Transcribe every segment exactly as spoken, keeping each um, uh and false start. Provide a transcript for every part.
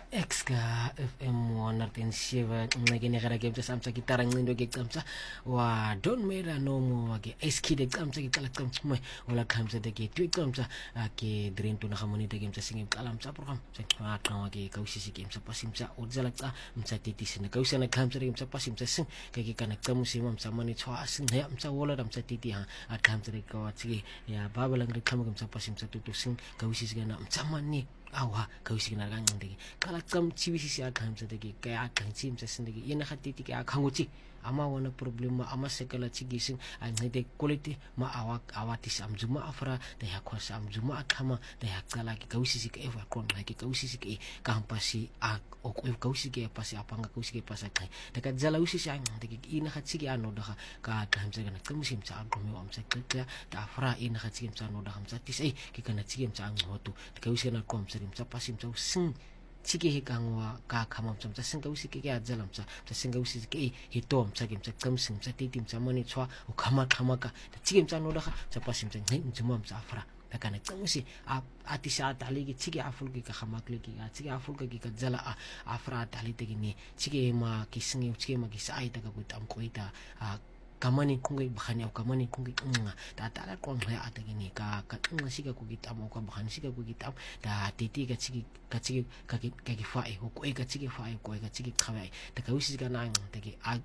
X ka F M one oh seven nginekera ke mtsa samtsa gitara ngindo ke qamtsa wa don't mera no mo ke S K de qamtsa ke qala qamtsa wala qamtsa de ke twi qamtsa ke drain to na gamoni de ke mtsa singi qala mtsa program tsa qanga ke ka usisi ke mtsa pasimtsa o dzala qa mtsa titi sina ka usana qamtsa de mtsa pasimtsa sing ke ke kana qamusi mtsa mani tshwa sing ya mtsa wola mtsa titi ha a qamtsa de ka wa tsi ya baba lang re qhamu ke mtsa pasimtsa tutu sing ka usisi kana mtsa mani awa ka usiki na kancindeke kala qam tshibisisi a qhamtsedeke ka ya qantsimtse sindeke yena khatiti ke akhanguthi ama wona problem ama sekala tsigising ancede quality ma awa awatis amzuma afra de yakhosa amzuma akhama de yaqala ke ka usisi ke eva qonqa ke ka usisi ke ka hampasi a okwe ka usisi ke pasi apanga ka usisi ke pasa qai de ka dzala usisi ancede ke ina khatsiki ano daga ka qhamtseka na qamsimtsa aqome wa amtsa qeqa ta afra ina khatsiki mtsa no daga mtsa tisi ke kana tsiki mtsa angqoto de ka usisi na qomtsa mtsa pasi mtsa sing tsiki he kangwa ka khama mtsa mtsa singa usiki ke adzala mtsa mtsa singa usiki ke hito mtsa ke mtsa qamsing mtsa titi mtsa mani tshwa o khama khama ka tsiki mtsa no daga mtsa pasi mtsa ngai mtsuma mtsa afra kana qamsi a atisa tali ke tsiki aful ke khama kle ke tsiki aful ke ka dzala afra tali te ke ni tsiki ma ki singi tsiki ma ki sai ta ka ku tam koita kamani kungai bakhani au kamani kungai nga ta ta la kwang ya atagini ka ka nga sika ku gitamo ka bakhani sika ku gitam da titi ka tsiki ka tsiki ka ki ka ki fai ko ka tsiki fai ko ka tsiki khawai ta ka usi ka nang ta ki a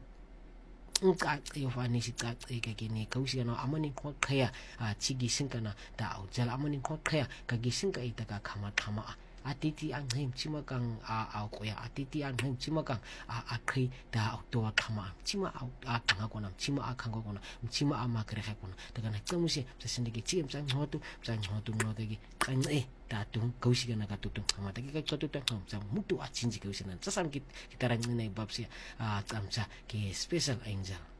nka yo fani sika ka ki ni ka usi na amani ko khaya a tsiki sinkana da au jala amani ko khaya ka gi sinka ita ka khama khama atiti ang him chimakang a au ko ya atiti ang him chimakang a akhi da to khama chima au a kanga kona chima a kanga kona chima a makre kha kona daga na tsamusi tsindike chim tsang hotu tsang hotu no dagi kan e ta tu kausi kana ka tu kama dagi ka tu tu tsang mutu a chinji kausi na tsam ki kitarang ni babsi a tsamsa ke special angel